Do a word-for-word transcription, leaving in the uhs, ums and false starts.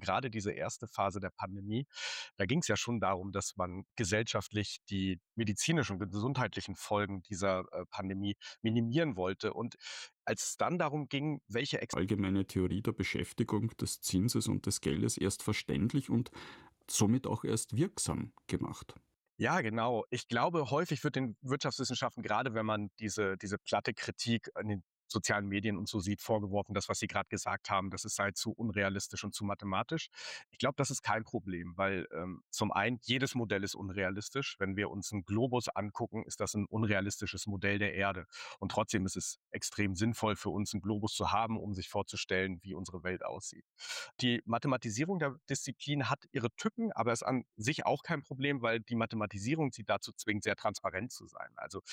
gerade diese erste Phase der Pandemie, da ging es ja schon darum, dass man gesellschaftlich die medizinischen und gesundheitlichen Folgen dieser äh, Pandemie minimieren wollte. Und als es dann darum ging, welche Ex Allgemeine Theorie der Beschäftigung des Zinses und des Geldes erst verständlich und somit auch erst wirksam gemacht. Ja, genau. Ich glaube, häufig wird den Wirtschaftswissenschaften, gerade wenn man diese diese platte Kritik an den sozialen Medien und so sieht, vorgeworfen, das, was Sie gerade gesagt haben, das es sei zu unrealistisch und zu mathematisch. Ich glaube, das ist kein Problem, weil ähm, zum einen jedes Modell ist unrealistisch. Wenn wir uns einen Globus angucken, ist das ein unrealistisches Modell der Erde. Und trotzdem ist es extrem sinnvoll für uns, einen Globus zu haben, um sich vorzustellen, wie unsere Welt aussieht. Die Mathematisierung der Disziplin hat ihre Tücken, aber ist an sich auch kein Problem, weil die Mathematisierung sie dazu zwingt, sehr transparent zu sein. Also